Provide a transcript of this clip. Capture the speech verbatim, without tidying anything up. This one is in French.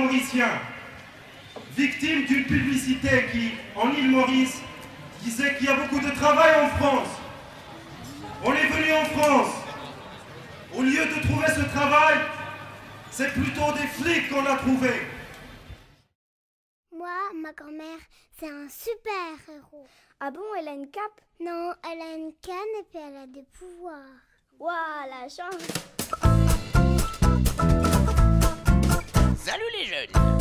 Mauricien, victime d'une publicité qui, en île Maurice, disait qu'il y a beaucoup de travail en France. On est venu en France. Au lieu de trouver ce travail, c'est plutôt des flics qu'on a trouvé. Moi, ma grand-mère, c'est un super héros. Ah bon, elle a une cape? Non, elle a une canne et puis elle a des pouvoirs. Waouh, la chance! Salut les jeunes!